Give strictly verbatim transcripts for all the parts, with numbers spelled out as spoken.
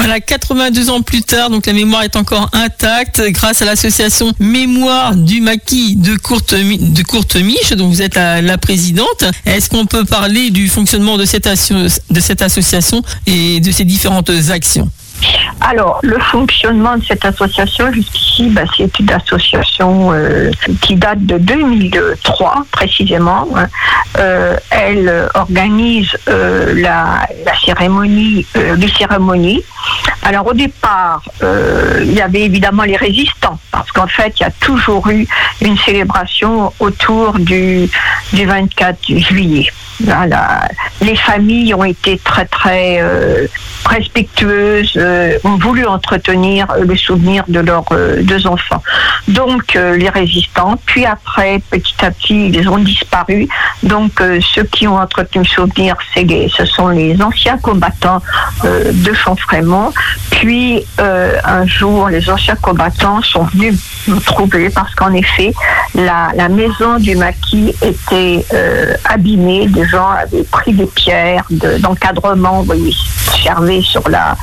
Voilà, quatre-vingt-deux ans plus tard, donc la mémoire est encore intacte grâce à l'association Mémoire du Maquis de Courtemi- de Courtemiche, dont vous êtes la, la présidente. Est-ce qu'on peut parler du fonctionnement de cette, asso- de cette association et de ses différentes actions ? Alors, le fonctionnement de cette association, jusqu'ici, bah, c'est une association euh, qui date de deux mille trois, précisément. Hein. Euh, elle organise euh, la, la cérémonie, euh, les cérémonies. Alors, au départ, euh, il y avait évidemment les résistants, parce qu'en fait, il y a toujours eu une célébration autour du, du vingt-quatre juillet. Voilà. Les familles ont été très très euh, respectueuses, euh, ont voulu entretenir le souvenir de leurs euh, deux enfants. Donc euh, les résistants, puis après petit à petit ils ont disparu. Donc euh, ceux qui ont entretenu le souvenir, c'est les, ce sont les anciens combattants euh, de Chanfrémont. Puis euh, un jour, les anciens combattants sont venus nous trouver parce qu'en effet la, la maison du maquis était euh, abîmée. Des gens avaient pris des pierres de, d'encadrement, vous voyez, servaient sur la,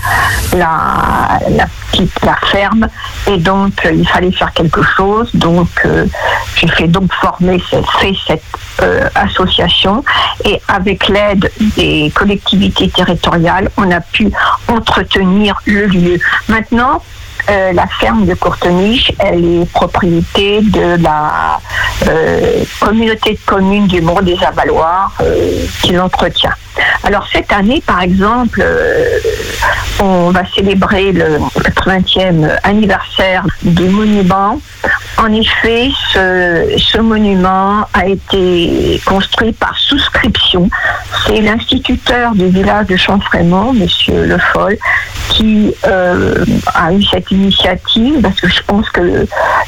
la, la petite la ferme, et donc euh, il fallait faire quelque chose. Donc euh, j'ai fait donc former cette, fait cette euh, association, et avec l'aide des collectivités territoriales, on a pu entretenir le lieu. Maintenant, Euh, la ferme de Courtemiche, elle est propriété de la euh, communauté de communes du Mont des Avaloirs euh, qui l'entretient. Alors cette année, par exemple, euh, on va célébrer le quatre-vingtième anniversaire du monument. En effet, ce, ce monument a été construit par souscription. C'est l'instituteur du village de Chanfrémont, Monsieur Le Foll, qui euh, a eu cette initiative, parce que je pense que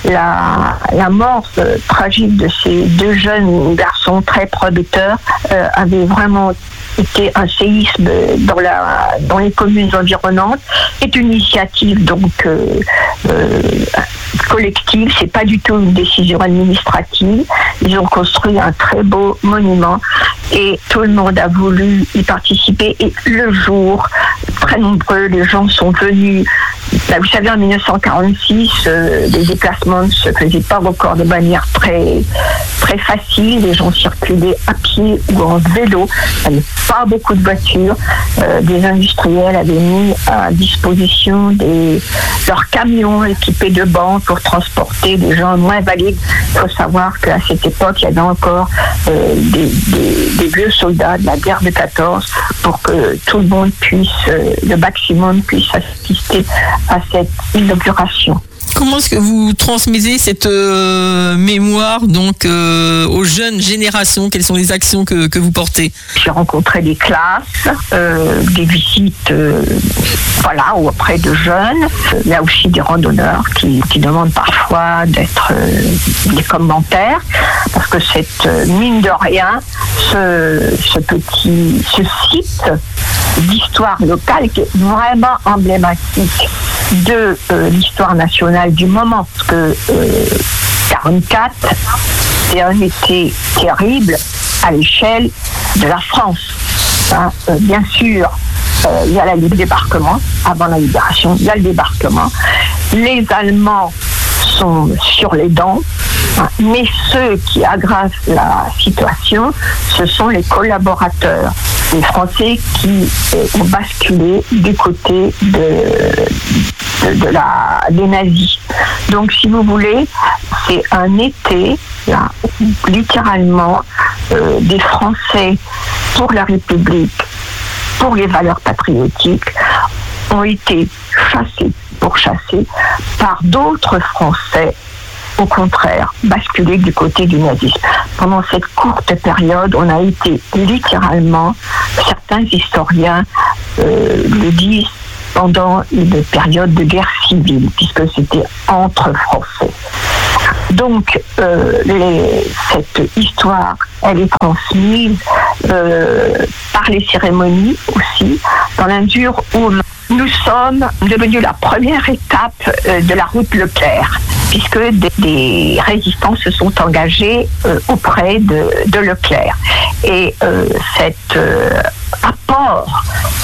la, la mort euh, tragique de ces deux jeunes garçons très producteurs euh, avait vraiment été un séisme dans, la, dans les communes environnantes. C'est une initiative donc euh, euh, collective, c'est pas du tout une décision administrative. Ils ont construit un très beau monument et tout le monde a voulu y participer, et le jour, très nombreux, les gens sont venus. Là, vous savez, en dix-neuf cent quarante-six, euh, les déplacements ne se faisaient pas encore de manière très, très facile. Les gens circulaient à pied ou en vélo. Il n'y avait pas beaucoup de voitures. Euh, des industriels avaient mis à disposition des, leurs camions équipés de bancs pour transporter des gens moins valides. Il faut savoir qu'à cette époque, il y avait encore euh, des, des, des vieux soldats de la guerre de quatorze pour que tout le monde puisse, euh, le maximum puisse assister à cette inauguration. Comment est-ce que vous transmettez cette euh, mémoire donc euh, aux jeunes générations ? Quelles sont les actions que, que vous portez ? J'ai rencontré des classes, euh, des visites euh, voilà, auprès de jeunes. Il y a aussi des randonneurs qui, qui demandent parfois d'être euh, des commentaires, parce que cette euh, mine de rien, ce, ce petit ce site d'histoire locale qui est vraiment emblématique de euh, l'histoire nationale du moment, parce que euh, quarante-quatre, c'est un été terrible à l'échelle de la France. Hein. Euh, bien sûr, euh, il y a le débarquement, avant la libération, il y a le débarquement. Les Allemands sont sur les dents, hein, mais ceux qui aggravent la situation, ce sont les collaborateurs, les Français qui euh, ont basculé du côté de, de, de la, des nazis. Donc, si vous voulez, c'est un été, là, littéralement, euh, des Français pour la République, pour les valeurs patriotiques, ont été chassés, pourchassés par d'autres Français, au contraire, basculer du côté du nazisme. Pendant cette courte période, on a été littéralement, certains historiens euh, le disent, pendant une période de guerre civile, puisque c'était entre Français. Donc, euh, les, cette histoire, elle est transmise euh, par les cérémonies aussi, dans la mesure où nous sommes devenus la première étape euh, de la route Leclerc, puisque des, des résistants se sont engagés euh, auprès de, de Leclerc. Et euh, cet euh, apport, cette participation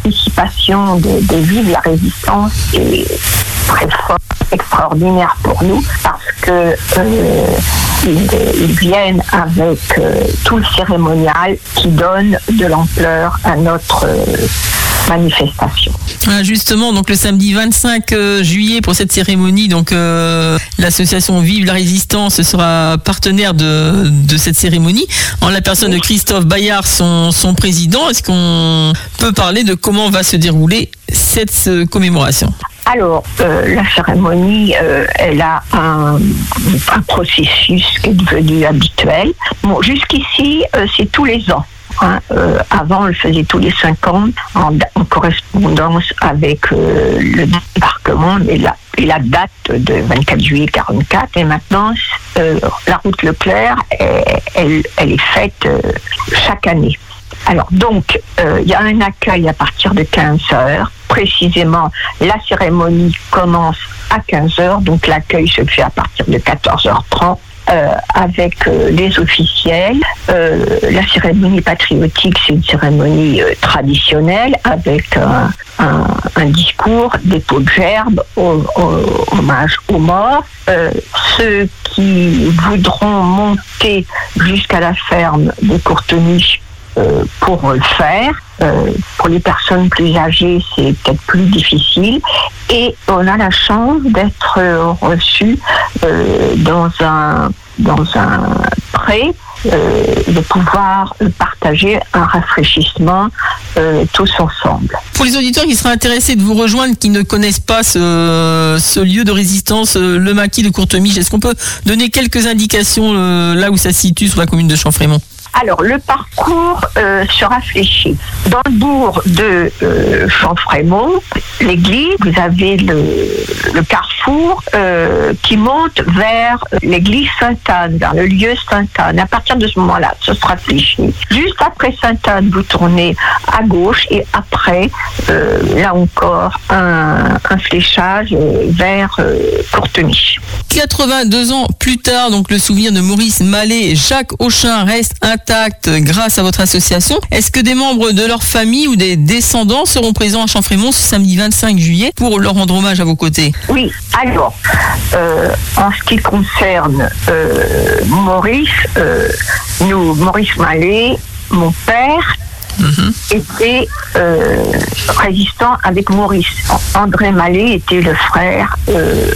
participation des, des Vive la Résistance est très forte, extraordinaire pour nous, parce que euh, ils, ils viennent avec euh, tout le cérémonial qui donne de l'ampleur à notre euh, manifestation. Ah, justement, donc le samedi vingt-cinq juillet pour cette cérémonie, donc euh, l'association Vive la Résistance sera partenaire de, de cette cérémonie. En la personne de Christophe Bayard, son, son président, est-ce qu'on peut parler de comment va se dérouler cette euh, commémoration ? Alors, euh, la cérémonie, euh, elle a un, un processus qui est devenu habituel. Bon, jusqu'ici, euh, c'est tous les ans. Hein. Euh, avant, on le faisait tous les cinq ans en, en correspondance avec euh, le débarquement et la, et la date de vingt-quatre juillet quarante-quatre. Et maintenant, euh, la route Leclerc, elle, elle, elle est faite euh, chaque année. Alors donc, il euh, y a un accueil à partir de quinze heures. Précisément, la cérémonie commence à quinze heures, donc l'accueil se fait à partir de quatorze heures trente. Euh, avec euh, les officiels. Euh, la cérémonie patriotique, c'est une cérémonie euh, traditionnelle avec un, un, un discours, des pots de gerbe, au, au, hommage aux morts. Euh, ceux qui voudront monter jusqu'à la ferme de Courtemiche euh, pourront le faire. Euh, pour les personnes plus âgées, c'est peut-être plus difficile. Et on a la chance d'être euh, reçus euh, dans un dans un pré, euh, de pouvoir partager un rafraîchissement euh, tous ensemble. Pour les auditeurs qui seraient intéressés de vous rejoindre, qui ne connaissent pas ce, ce lieu de résistance, le maquis de Courtemiche, est-ce qu'on peut donner quelques indications euh, là où ça se situe sur la commune de Champfrémont ? Alors, le parcours euh, sera fléché. Dans le bourg de euh, Champfrémont, l'église, vous avez le, le carrefour euh, qui monte vers l'église Sainte-Anne, vers le lieu Sainte-Anne. À partir de ce moment-là, ce sera fléché. Juste après Sainte-Anne, vous tournez à gauche et après, euh, là encore, un, un fléchage vers euh, Courtemiche. quatre-vingt-deux ans plus tard, donc le souvenir de Maurice Mallet et Jacques Auchin reste intact grâce à votre association. Est-ce que des membres de leur famille ou des descendants seront présents à Champfrémont ce samedi vingt-cinq juillet pour leur rendre hommage à vos côtés ? Oui, alors, euh, en ce qui concerne euh, Maurice, euh, nous, Maurice Mallet, mon père, Mmh. était euh, résistant avec Maurice. André Mallet était le frère euh,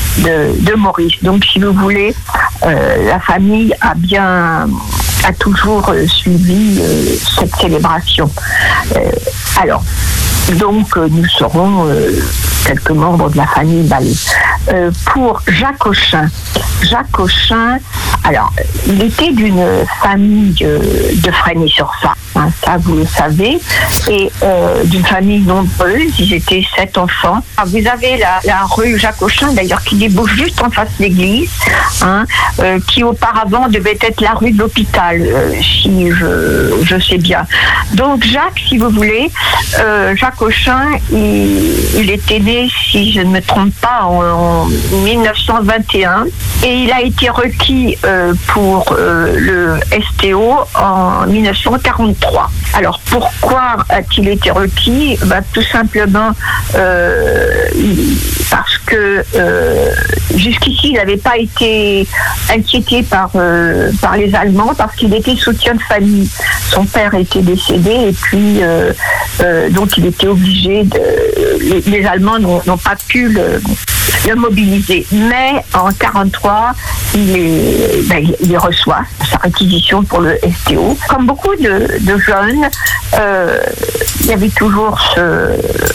de, de Maurice. Donc, si vous voulez, euh, la famille a bien, a toujours euh, suivi euh, cette célébration. Euh, alors, donc, euh, nous serons euh, quelques membres de la famille Mallet. Euh, pour Jacques Auchin, Jacques Auchin, alors, il était d'une famille euh, de Fresnay-sur-Sarthe, hein, ça vous le savez, et euh, d'une famille nombreuse, ils étaient sept enfants. Alors, vous avez la, la rue Jacques Auchin, d'ailleurs, qui débouche juste en face de l'église, hein, euh, qui auparavant devait être la rue de l'hôpital, euh, si je, je sais bien. Donc, Jacques, si vous voulez, euh, Jacques Auchin, il, il était né, si je ne me trompe pas, en, en mille neuf cent vingt et un, et il a été requis euh, pour euh, le S T O en mille neuf cent quarante-trois. Alors pourquoi a-t-il été requis ? Ben, tout simplement euh, parce que euh, jusqu'ici il n'avait pas été inquiété par, euh, par les Allemands, parce qu'il était soutien de famille. Son père était décédé et puis euh, euh, donc il était obligé de... Les, les Allemands n'ont, n'ont pas pu le... le mobiliser. Mais en quarante-trois, il, est, ben, il reçoit sa réquisition pour le S T O. Comme beaucoup de, de jeunes, euh, il y avait toujours ce,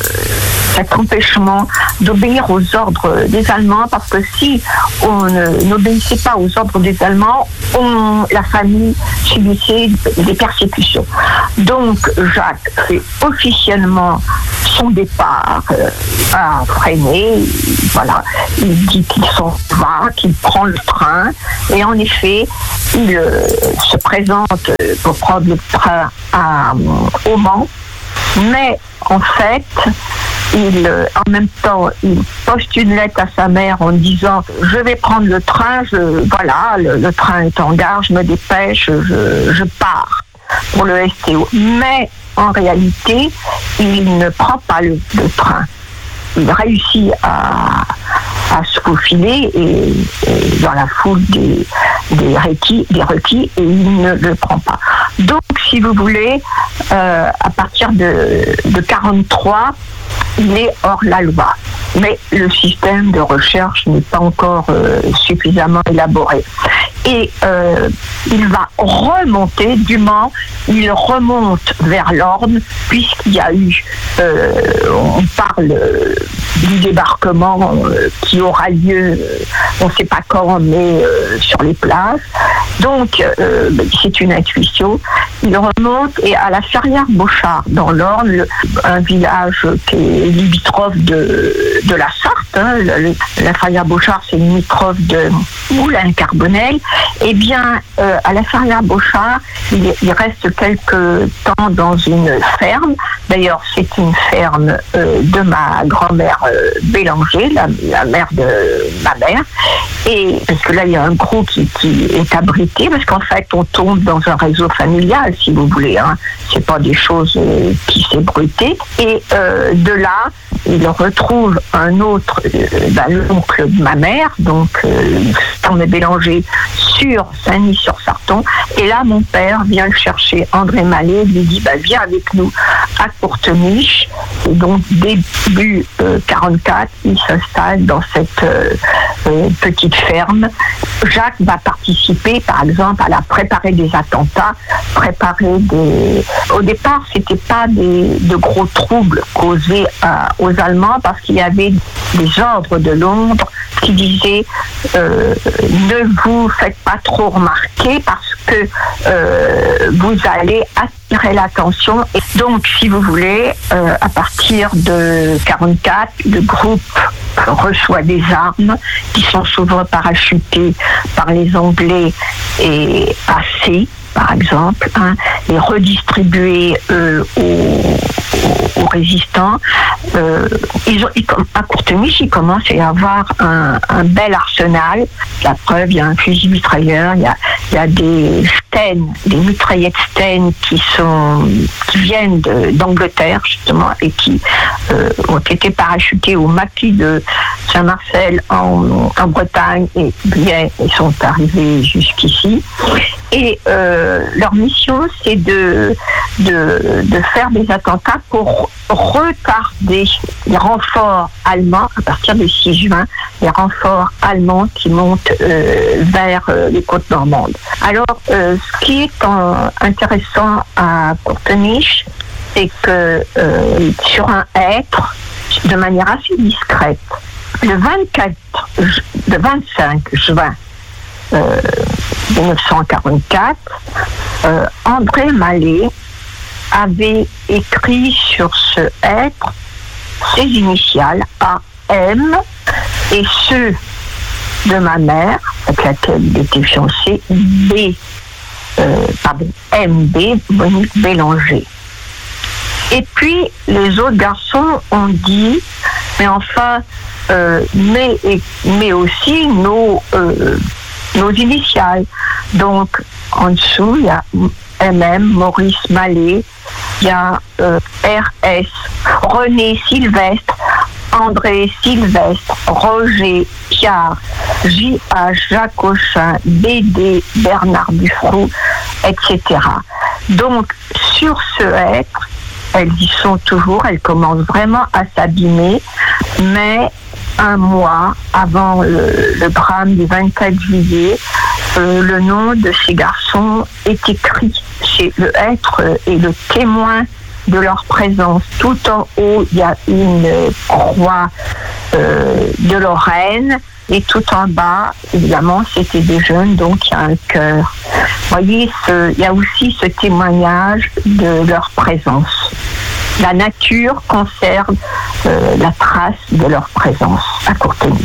cet empêchement d'obéir aux ordres des Allemands, parce que si on n'obéissait pas aux ordres des Allemands, on, la famille subissait des persécutions. Donc Jacques fait officiellement son départ euh, à Fresnay. Voilà, il dit qu'il s'en va, qu'il prend le train, et en effet, il euh, se présente pour prendre le train à, au Mans, mais en fait, il, en même temps, il poste une lettre à sa mère en disant « Je vais prendre le train, je, voilà, le, le train est en gare, je me dépêche, je, je pars ». pour le S T O. Mais en réalité, il ne prend pas le, le train. Il réussit à, à se faufiler et, et dans la foule des, des, requis, des requis et il ne le prend pas. Donc, si vous voulez, euh, à partir de, de quarante-trois, il est hors la loi. Mais le système de recherche n'est pas encore euh, suffisamment élaboré. Et euh, il va remonter du Mans, il remonte vers l'Orne, puisqu'il y a eu, euh, on parle euh, du débarquement euh, qui aura lieu, euh, on ne sait pas quand, mais euh, sur les places. Donc, euh, c'est une intuition. Il remonte et à la Ferrière-Beauchard, dans l'Orne, le, un village qui est limitrophe de, de la Sarthe, hein, le, la Ferrière-Beauchard, c'est limitrophe de Moulins-Carbonel. Eh bien, euh, à la Ferrière-Beauchard, il, il reste quelques temps dans une ferme. D'ailleurs, c'est une ferme euh, de ma grand-mère euh, Bélanger, la, la mère de ma mère. Et parce que là, il y a un groupe qui, qui est abrité, parce qu'en fait, on tombe dans un réseau familial, si vous voulez. Hein. C'est pas des choses euh, qui s'ébruitaient. Et euh, de là, il retrouve un autre, euh, bah, l'oncle de ma mère, donc euh, on est Bélanger sur Saint-Denis-sur-Sarton. Et là, mon père vient le chercher, André Mallet, lui dit bah, viens avec nous à Courtemiche. Et donc, début euh, quarante-quatre, il s'installe dans cette euh, euh, petite ferme. Jacques va participer, par exemple, à la préparer des attentats, préparer des... Au départ, c'était pas des, de gros troubles causés euh, aux Allemands, parce qu'il y avait des ordres de Londres qui disaient euh, ne vous faites pas trop remarquer parce que euh, vous allez attirer l'attention. Et donc, si vous voulez, euh, à partir de quarante-quatre, le groupe reçoit des armes qui sont souvent parachutées par les Anglais et assez, par exemple, hein, et redistribuées euh, aux, aux résistants. Euh, ils ont, ils, à Courtemiche, il commence à y avoir un, un bel arsenal. La preuve, il y a un fusil mitrailleur, il y a, il y a des Sten, des mitraillettes Sten qui sont qui viennent de, d'Angleterre justement et qui euh, ont été parachutées au maquis de Saint-Marcel en, en Bretagne et bien ils sont arrivés jusqu'ici. Et euh, leur mission, c'est de, de, de faire des attentats pour retarder les renforts allemands à partir du six juin, les renforts allemands qui montent euh, vers euh, les côtes normandes. Alors, euh, ce qui est en, intéressant à Courtemiche, c'est que euh, sur un hêtre, de manière assez discrète, le vingt-quatre, le vingt-cinq juin euh, dix-neuf cent quarante-quatre, euh, André Mallet avait écrit sur ce hêtre ses initiales A M et ceux de ma mère, avec laquelle il était fiancé, B, euh, pardon, M B, Monique Bélanger. Et puis les autres garçons ont dit, mais enfin, euh, mais, mais aussi nos, euh, nos initiales. Donc en dessous, il y a M M, Maurice Mallet, il y a euh, R S, René Sylvestre, André Sylvestre, Roger Piard, J H Jacques Auchin, B D Bernard Dufroux, et cetera. Donc sur ce hêtre, elles y sont toujours, elles commencent vraiment à s'abîmer, mais un mois avant le, le drame du vingt-quatre juillet, euh, le nom de ces garçons est écrit. C'est le hêtre et le témoin de leur présence. Tout en haut, il y a une croix euh, de Lorraine, et tout en bas, évidemment, c'était des jeunes, donc il y a un cœur. Vous voyez, ce, il y a aussi ce témoignage de leur présence. La nature conserve euh, la trace de leur présence à Courtemiche.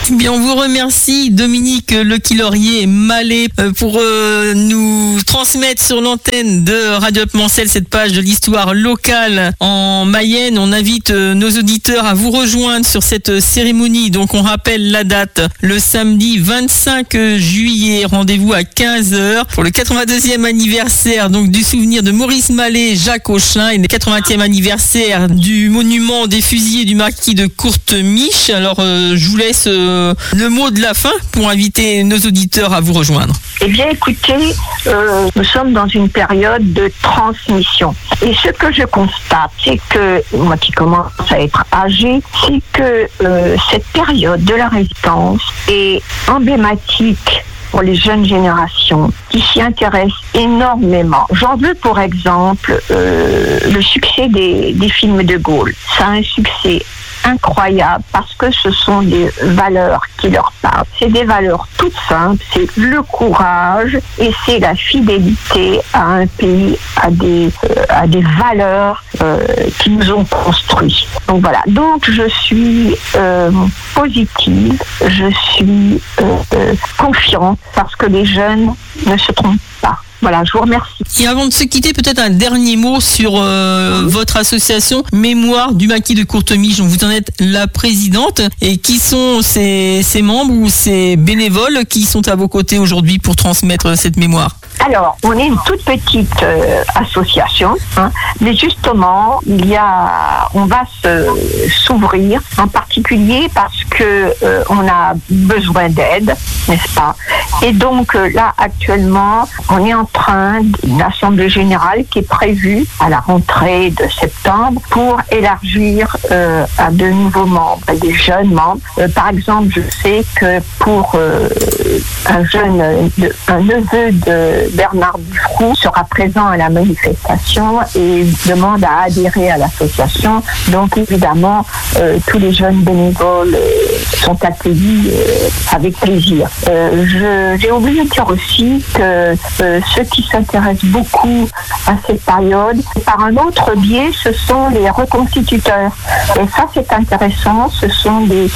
Bien, on vous remercie, Dominique Lequillorier-Mallet, pour euh, nous transmettre sur l'antenne de Radio Up-Mancel cette page de l'histoire locale en Mayenne. On invite euh, nos auditeurs à vous rejoindre sur cette cérémonie. Donc, on rappelle la date, le samedi vingt-cinq juillet. Rendez-vous à quinze heures pour le quatre-vingt-deuxième anniversaire donc du souvenir de Maurice Mallet, Jacques Auchin, et le quatre-vingtième anniversaire du monument des fusillés du marquis de Courtemiche. Alors, euh, je vous laisse euh, le mot de la fin pour inviter nos auditeurs à vous rejoindre. Eh bien, écoutez, euh, nous sommes dans une période de transmission. Et ce que je constate, c'est que, moi qui commence à être âgé, c'est que euh, cette période de la résistance est emblématique pour les jeunes générations qui s'y intéressent énormément. J'en veux pour exemple euh, le succès des, des films de Gaulle. Ça a un succès incroyable parce que ce sont des valeurs qui leur parlent. C'est des valeurs toutes simples, c'est le courage et c'est la fidélité à un pays, à des, euh, à des valeurs euh, qui nous ont construits. Donc voilà, donc je suis euh, positive, je suis euh, euh, confiante parce que les jeunes ne se trompent pas. Voilà, je vous remercie. Et avant de se quitter, peut-être un dernier mot sur euh, votre association Mémoire du Maquis de Courtemiche, dont vous en êtes la présidente. Et qui sont ces, ces membres ou ces bénévoles qui sont à vos côtés aujourd'hui pour transmettre cette mémoire ? Alors, on est une toute petite euh, association, hein, mais justement, il y a, on va se, s'ouvrir, en particulier parce que euh, on a besoin d'aide, n'est-ce pas ? Et donc euh, là, actuellement, on est en train d'une assemblée générale qui est prévue à la rentrée de septembre pour élargir euh, à de nouveaux membres, à des jeunes membres. Euh, par exemple, je sais que pour euh, un jeune, un neveu de Bernard Dufroux sera présent à la manifestation et demande à adhérer à l'association. Donc évidemment, euh, tous les jeunes bénévoles euh, sont accueillis euh, avec plaisir. Euh, je, j'ai oublié de dire aussi que euh, ceux qui s'intéressent beaucoup à cette période, par un autre biais, ce sont les reconstituteurs. Et ça, c'est intéressant. Ce sont des,